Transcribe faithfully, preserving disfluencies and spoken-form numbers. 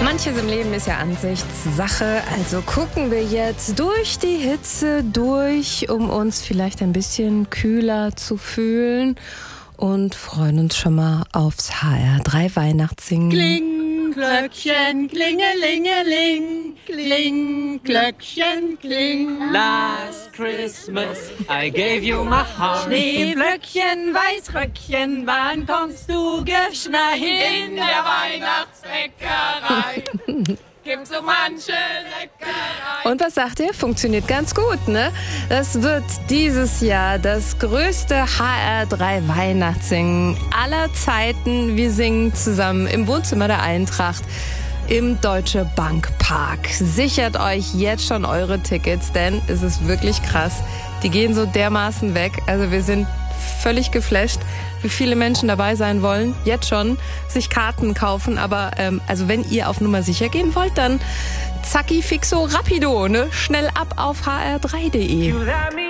Manches im Leben ist ja Ansichtssache, also gucken wir jetzt durch die Hitze durch, um uns vielleicht ein bisschen kühler zu fühlen und freuen uns schon mal aufs H R drei Weihnachtssingen. Kling, Glöckchen, klingelingeling, kling, Glöckchen, kling. Last Christmas I gave you my heart. Schneeflöckchen, Weißröckchen, wann kommst du geschneit? In der Weihnachtsbäckerei gibt's so manche Leckerei. Und was sagt ihr? Funktioniert ganz gut, ne? Das wird dieses Jahr das größte H R drei Weihnachtssingen aller Zeiten. Wir singen zusammen im Wohnzimmer der Eintracht im Deutsche Bank Park. Sichert euch jetzt schon eure Tickets, denn es ist wirklich krass. Die gehen so dermaßen weg. Also wir sind völlig geflasht, wie viele Menschen dabei sein wollen. Jetzt schon sich Karten kaufen. Aber ähm, also wenn ihr auf Nummer sicher gehen wollt, dann zacki fixo rapido, ne? Schnell ab auf h r drei punkt de.